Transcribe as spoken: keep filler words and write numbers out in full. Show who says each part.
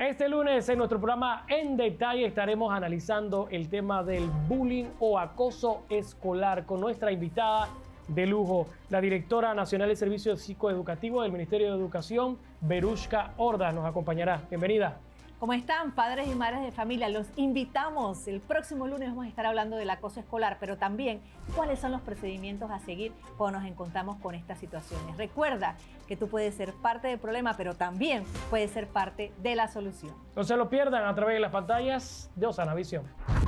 Speaker 1: Este lunes en nuestro programa En Detalle estaremos analizando el tema del bullying o acoso escolar con nuestra invitada de lujo, la directora nacional de servicios psicoeducativos del Ministerio de Educación, Verushka Ordaz, nos acompañará. Bienvenida.
Speaker 2: ¿Cómo están, padres y madres de familia? Los invitamos. El próximo lunes vamos a estar hablando del acoso escolar, pero también cuáles son los procedimientos a seguir cuando nos encontramos con estas situaciones. Recuerda que tú puedes ser parte del problema, pero también puedes ser parte de la solución.
Speaker 1: No se lo pierdan a través de las pantallas de Osana Visión.